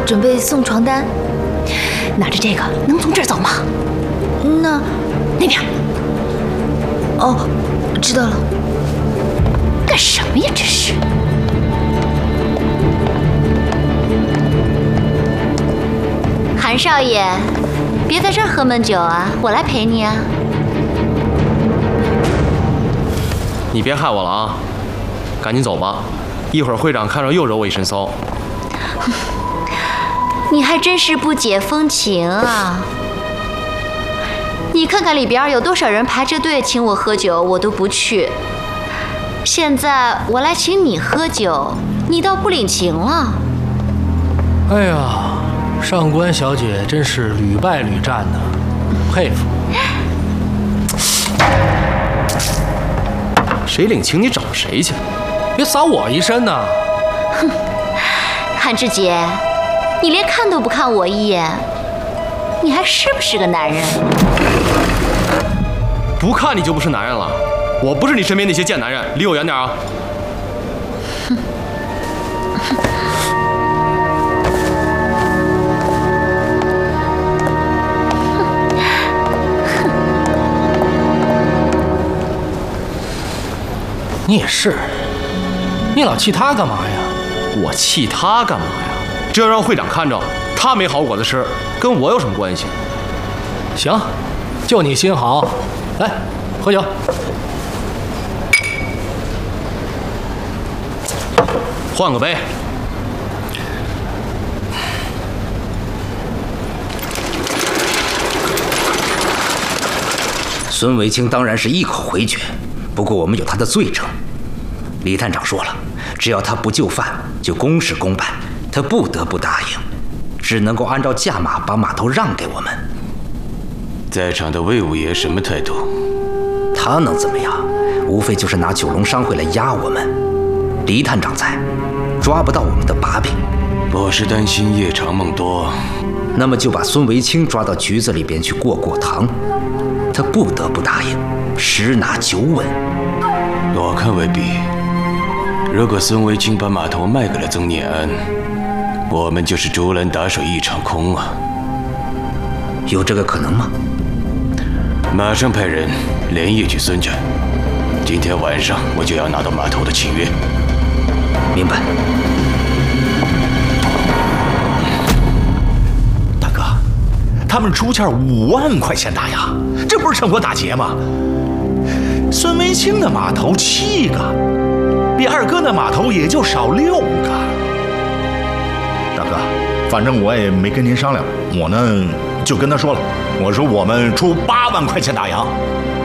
准备送床单。 拿着这个能从这儿走吗？ 那边。 哦，知道了。 干什么呀？这是。韩少爷，别在这儿喝闷酒啊，我来陪你啊。 你别害我了啊！赶紧走吧，一会儿会长看着又惹我一身骚。 你还真是不解风情啊！你看看里边有多少人排着队请我喝酒，我都不去。现在我来请你喝酒，你倒不领情了。 哎呀，上官小姐真是屡败屡战呢，佩服。 谁领情你找谁去？ 别扫我一身呐！ 哼，韩志杰，你连看都不看我一眼，你还是不是个男人？ 不看你就不是男人了。我不是你身边那些贱男人，离我远点啊！ 哼。 你也是，你老气他干嘛呀？ 我气他干嘛呀？这要让会长看着，他没好果子吃，跟我有什么关系？ 行，就你心好，来喝酒。 换个杯。 孙维清当然是一口回绝。不过我们有他的罪证，李探长说了，只要他不就范，就公事公办，他不得不答应，只能够按照价码把码头让给我们。 在场的魏五爷什么态度？ 他能怎么样？无非就是拿九龙商会来压我们。李探长在，抓不到我们的把柄。 我是担心夜长梦多， 那么就把孙维清抓到局子里边去过过堂，他不得不答应。十拿九稳， 我看未必。如果孙维清把码头卖给了曾念安，我们就是竹篮打水一场空啊！ 有这个可能吗？ 马上派人连夜去孙家，今天晚上我就要拿到码头的契约。 明白。 大哥，他们出价5万块钱大洋，这不是趁火打劫吗？孙维清的码头7个，比二哥的码头也就少6个。大哥，反正我也没跟您商量，我呢就跟他说了，我说我们出8万块钱大洋。